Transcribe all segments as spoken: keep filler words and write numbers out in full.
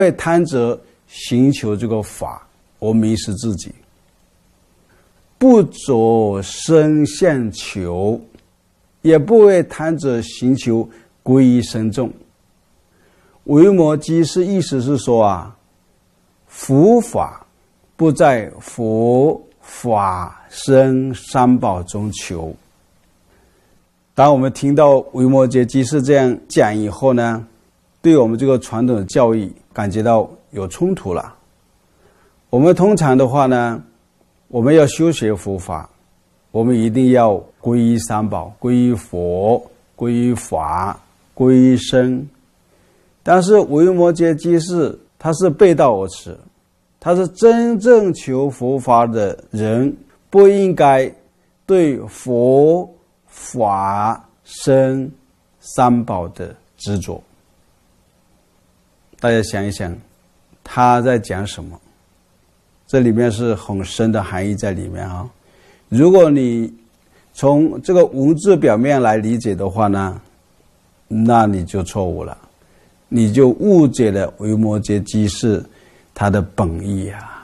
会贪着寻求这个法而迷失自己，不着身相求，也不会贪着寻求皈依僧众。维摩诘是意思是说啊，佛法不在佛法僧三宝中求。当我们听到维摩诘居士这样讲以后呢，对我们这个传统的教义感觉到有冲突了。我们通常的话呢，我们要修学佛法，我们一定要皈依三宝，皈依佛，皈依法，皈依僧。但是维摩诘居士他是背道而驰，他是真正求佛法的人，不应该对佛法僧三宝的执着。大家想一想他在讲什么，这里面是很深的含义在里面啊。如果你从这个文字表面来理解的话呢，那你就错误了，你就误解了维摩诘居士他的本意啊。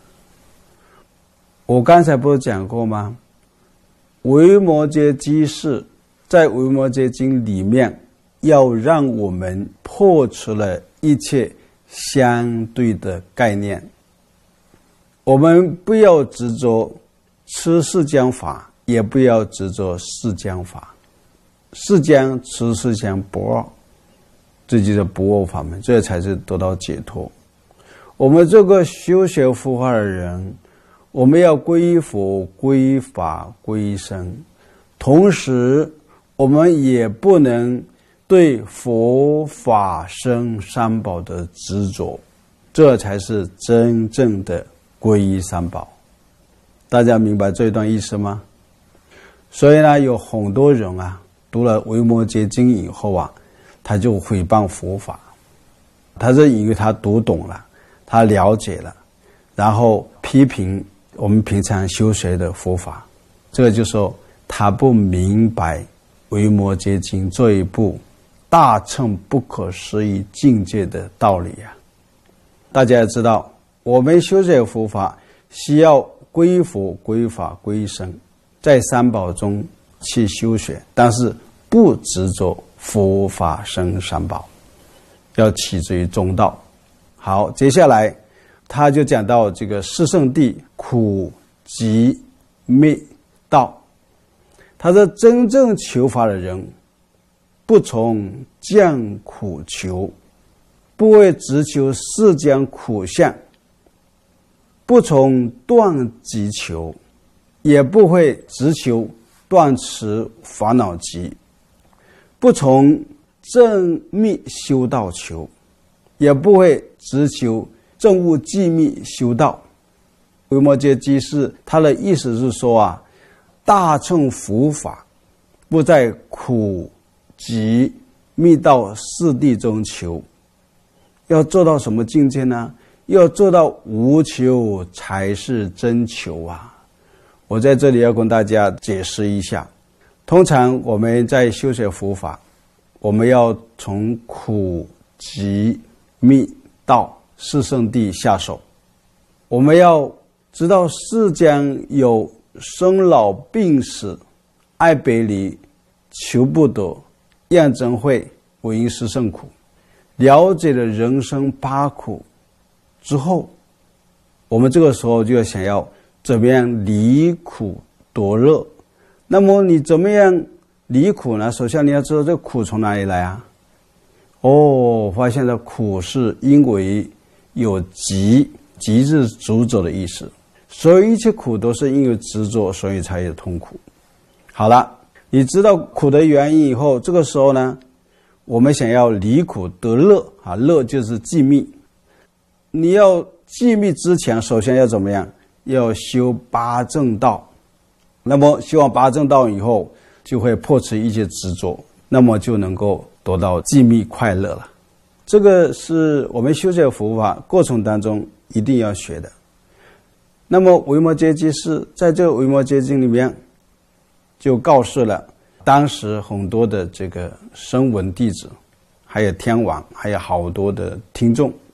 我刚才不是讲过吗？维摩诘居士在维摩诘经里面要让我们破除了一切相对的概念，我们不要执着吃世间法，也不要执着世间法。世间吃世间不二，这就是不二法门，这才是得到解脱。我们这个修学佛法的人，我们要皈依佛，皈依法，皈依僧，同时我们也不能对佛法僧三宝的执着，这才是真正的皈依三宝。大家明白这一段意思吗？所以呢，有很多人啊，读了维摩诘经以后啊，他就诽谤佛法，他是因为他读懂了，他了解了，然后批评我们平常修学的佛法，这个就说他不明白维摩诘经这一部大乘不可思议境界的道理啊。大家要知道，我们修学佛法需要皈依佛、皈依法、皈依僧，在三宝中去修学，但是不执着佛法僧三宝，要起之于中道。好，接下来他就讲到这个四圣谛苦集灭道。他说真正求法的人，不从降苦求，不为直求世间苦相，不从断集求，也不会直求断持烦恼集，不从正密修道求，也不会直求正悟寂密修道。维摩诘居士他的意思是说啊，大乘佛法不在苦集密道四谛中求，要做到什么境界呢？要做到无求才是真求啊！我在这里要跟大家解释一下。通常我们在修学佛法，我们要从苦集密道四圣谛下手。我们要知道世间有生老病死、爱别离、求不得、厌憎会、五阴四圣苦。了解了人生八苦之后，我们这个时候就要想要怎么样离苦得乐。那么你怎么样离苦呢？首先你要知道这个苦从哪里来啊？哦，发现了苦是因为有集，集是执着的意思，所以一切苦都是因为执着，所以才有痛苦。好了，你知道苦的原因以后，这个时候呢，我们想要离苦得乐啊，乐就是寂灭。你要寂灭之前，首先要怎么样？要修八正道。那么修完八正道以后，就会破除一切执着，那么就能够得到寂灭快乐了。这个是我们修学佛法过程当中一定要学的。那么维摩诘居士在这个维摩诘经里面就告示了当时很多的这个声闻弟子，还有天王，还有好多的听众，